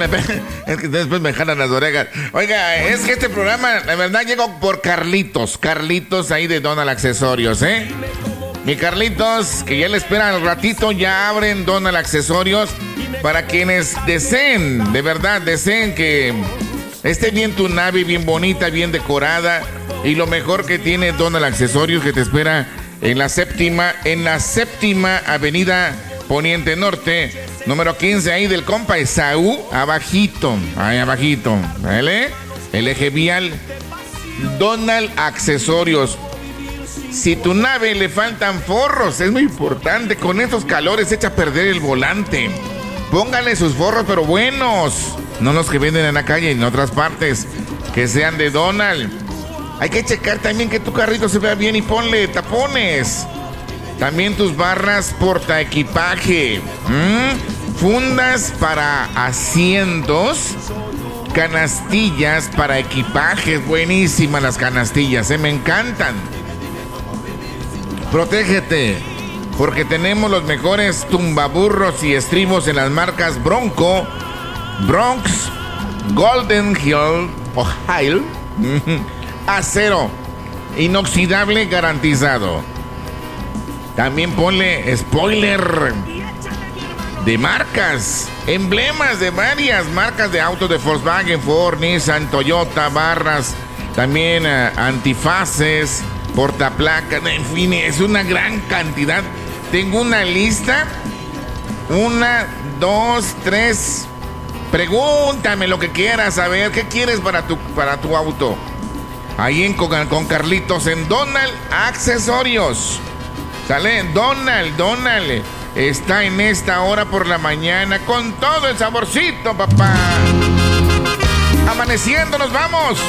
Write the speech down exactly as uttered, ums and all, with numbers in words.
espérame, espérame. Es que después me jalan las orejas. Oiga, es que este programa, la verdad, llegó por Carlitos. Carlitos ahí de Donald Accesorios, ¿eh? Mi Carlitos, que ya le esperan al ratito, ya abren Donald Accesorios para quienes deseen, de verdad, deseen que esté bien tu nave, bien bonita, bien decorada. Y lo mejor que tiene Donald Accesorios, que te espera en la séptima, en la séptima avenida Poniente Norte, número quince, ahí del compa Esaú, abajito, ahí abajito, ¿vale? El eje vial, Donald Accesorios. Si tu nave le faltan forros, es muy importante, con estos calores echa a perder el volante. Póngale sus forros, pero buenos, no los que venden en la calle, en otras partes, que sean de Donald. Hay que checar también que tu carrito se vea bien y ponle tapones. También tus barras porta equipaje, ¿Mm? fundas para asientos, canastillas para equipajes, buenísimas las canastillas, ¿eh? Me encantan. Protégete, porque tenemos los mejores tumbaburros y estribos en las marcas Bronco, Bronx, Golden Hill o Hill, acero inoxidable garantizado. También ponle spoiler de marcas, emblemas de varias marcas de autos de Volkswagen, Ford, Nissan, Toyota, barras, también uh, antifaces, portaplacas, en fin, es una gran cantidad. Tengo una lista, una, dos, tres. Pregúntame lo que quieras, a ver, ¿qué quieres para tu, para tu auto? Ahí en, con, con Carlitos en Donald Accesorios. ¿Sale? Donald, Donald está en esta hora por la mañana con todo el saborcito, papá. Amaneciendo, nos vamos.